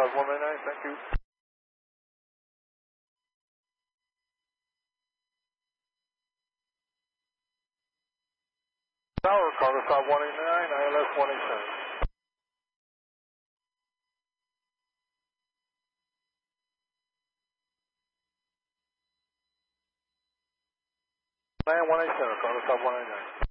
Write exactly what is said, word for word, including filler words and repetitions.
South one ninety-nine, thank you. Tower, Carter South one eighty-nine, I L S one eighty-seven. one eighty-seven, Carter South one eighty-nine.